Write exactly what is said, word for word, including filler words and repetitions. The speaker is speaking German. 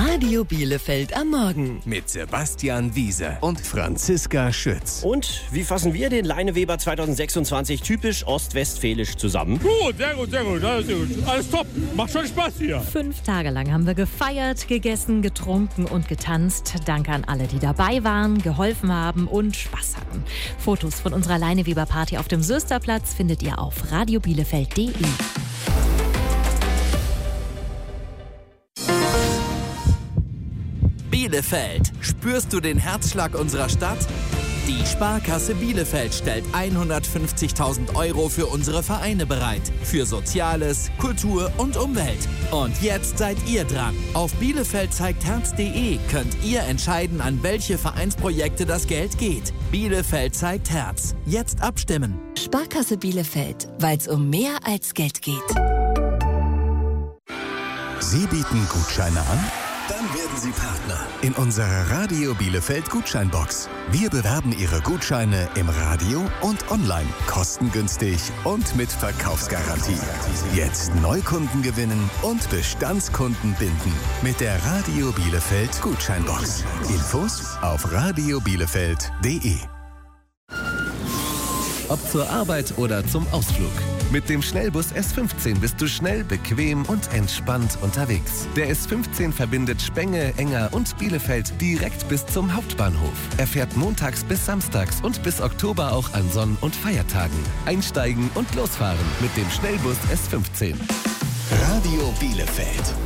Radio Bielefeld am Morgen. Mit Sebastian Wiese und Franziska Schütz. Und wie fassen wir den Leineweber zweitausendsechsundzwanzig typisch ostwestfälisch zusammen? Gut, sehr gut, sehr gut, alles, sehr gut. Alles top, macht schon Spaß hier. Fünf Tage lang haben wir gefeiert, gegessen, getrunken und getanzt. Danke an alle, die dabei waren, geholfen haben und Spaß hatten. Fotos von unserer Leineweber-Party auf dem Sürsterplatz findet ihr auf radiobielefeld punkt de. Bielefeld. Spürst du den Herzschlag unserer Stadt? Die Sparkasse Bielefeld stellt hundertfünfzigtausend Euro für unsere Vereine bereit. Für Soziales, Kultur und Umwelt. Und jetzt seid ihr dran. Auf bielefeld zeigt herz punkt de könnt ihr entscheiden, an welche Vereinsprojekte das Geld geht. Bielefeld zeigt Herz. Jetzt abstimmen. Sparkasse Bielefeld, weil es um mehr als Geld geht. Sie bieten Gutscheine an? Dann werden Sie Partner in unserer Radio Bielefeld Gutscheinbox. Wir bewerben Ihre Gutscheine im Radio und online, kostengünstig und mit Verkaufsgarantie. Jetzt Neukunden gewinnen und Bestandskunden binden mit der Radio Bielefeld Gutscheinbox. Infos auf radiobielefeld punkt de. Ob zur Arbeit oder zum Ausflug. Mit dem Schnellbus S fünfzehn bist du schnell, bequem und entspannt unterwegs. Der S fünfzehn verbindet Spenge, Enger und Bielefeld direkt bis zum Hauptbahnhof. Er fährt montags bis samstags und bis Oktober auch an Sonn- und Feiertagen. Einsteigen und losfahren mit dem Schnellbus S fünfzehn. Radio Bielefeld.